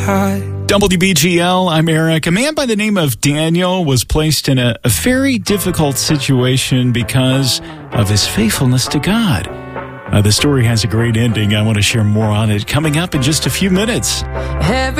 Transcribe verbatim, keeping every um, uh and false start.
W B G L, I'm Eric. A man by the name of Daniel was placed in a, a very difficult situation because of his faithfulness to God. Uh, the story has a great ending. I want to share more on it coming up in just a few minutes. Every